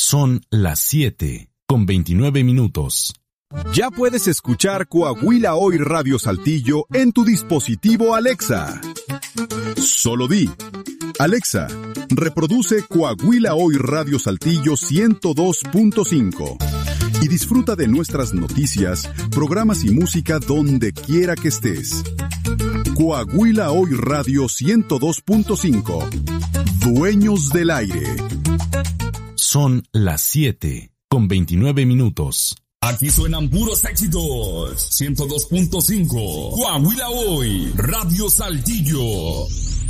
Son las 7:29. Ya puedes escuchar Coahuila Hoy Radio Saltillo en tu dispositivo Alexa. Solo di: Alexa, reproduce Coahuila Hoy Radio Saltillo 102.5 y disfruta de nuestras noticias, programas y música donde quiera que estés. Coahuila Hoy Radio 102.5. Dueños del aire. Son las 7:29. Aquí suenan puros éxitos. 102.5. Coahuila Hoy Radio Saltillo.